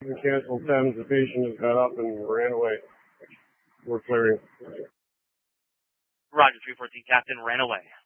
The canceled 10s, the patient has got up and ran away. We're clearing. Roger, 314 Captain ran away.